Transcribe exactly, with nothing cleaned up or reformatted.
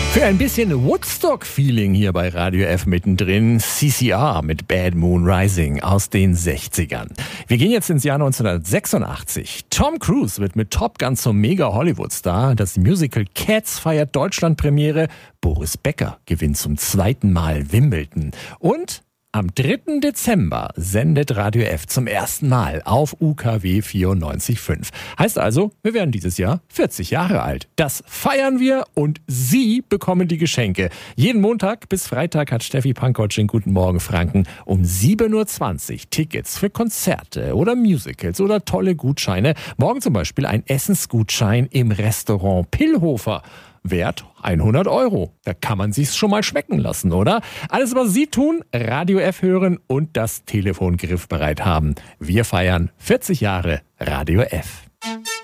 Für ein bisschen Woodstock-Feeling hier bei Radio F mittendrin, C C R mit Bad Moon Rising aus den sechzigern. Wir gehen jetzt ins Jahr neunzehnhundertsechsundachtzig. Tom Cruise wird mit Top Gun zum Mega-Hollywood-Star. Das Musical Cats feiert Deutschlandpremiere. Boris Becker gewinnt zum zweiten Mal Wimbledon. Und am dritten Dezember sendet Radio F zum ersten Mal auf U K W vierundneunzig Komma fünf. Heißt also, wir werden dieses Jahr vierzig Jahre alt. Das feiern wir und Sie bekommen die Geschenke. Jeden Montag bis Freitag hat Steffi Pankow in Guten Morgen Franken um sieben Uhr zwanzig Tickets für Konzerte oder Musicals oder tolle Gutscheine. Morgen zum Beispiel ein Essensgutschein im Restaurant Pillhofer. Wert hundert Euro. Da kann man sich's schon mal schmecken lassen, oder? Alles, was Sie tun, Radio F hören und das Telefon griffbereit haben. Wir feiern vierzig Jahre Radio F.